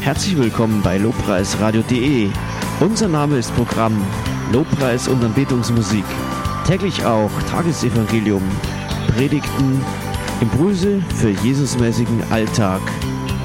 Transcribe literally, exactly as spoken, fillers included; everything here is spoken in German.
Herzlich willkommen bei lobpreisradio punkt de. Unser Name ist Programm Lobpreis und Anbetungsmusik. Täglich auch Tagesevangelium, Predigten, Impulse für Jesusmäßigen Alltag.